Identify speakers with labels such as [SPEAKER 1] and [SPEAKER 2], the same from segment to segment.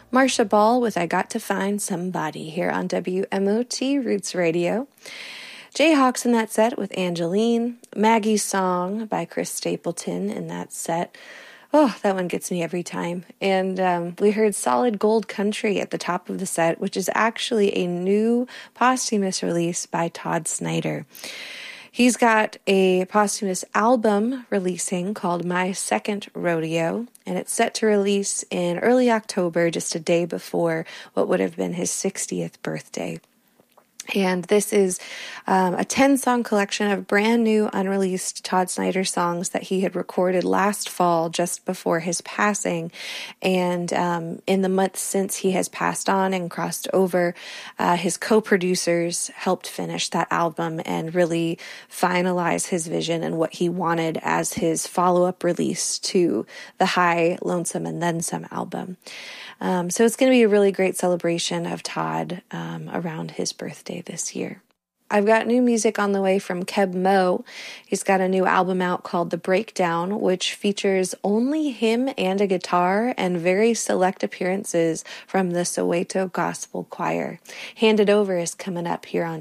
[SPEAKER 1] Marsha Ball with I Got to Find Somebody here on WMOT Roots Radio. Jayhawks in that set with Angeline. Maggie's Song by Chris Stapleton in that set. Oh, that one gets me every time. And we heard Solid Gold Country at the top of the set, which is actually a new posthumous release by Todd Snyder. He's got a posthumous album releasing called My Second Rodeo, and it's set to release in early October, just a day before what would have been his 60th birthday. And this is a 10-song collection of brand new, unreleased Todd Snyder songs that he had recorded last fall, just before his passing. And in the months since he has passed on and crossed over, his co-producers helped finish that album and really finalize his vision and what he wanted as his follow-up release to the High, Lonesome, and Then Some album. So it's going to be a really great celebration of Todd around his birthday this year. I've got new music on the way from Keb Mo. He's got a new album out called The Breakdown, which features only him and a guitar and very select appearances from the Soweto Gospel Choir. Hand It Over is coming up here on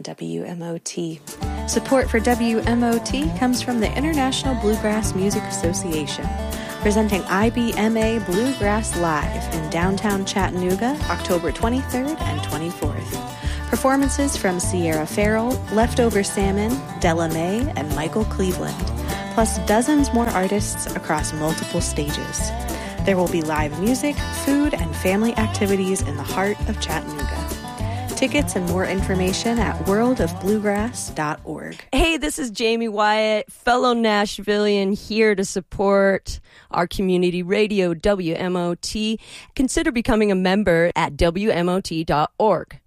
[SPEAKER 1] WMOT. Support for WMOT comes from the International Bluegrass Music Association, presenting IBMA Bluegrass Live in downtown Chattanooga, October 23rd and 24th. Performances from Sierra Farrell, Leftover Salmon, Della Mae, and Michael Cleveland, plus dozens more artists across multiple stages. There will be live music, food, and family activities in the heart of Chattanooga. Tickets and more information at worldofbluegrass.org.
[SPEAKER 2] Hey, this is Jamie Wyatt, fellow Nashvilleian, here to support our community radio, WMOT. Consider becoming a member at WMOT.org.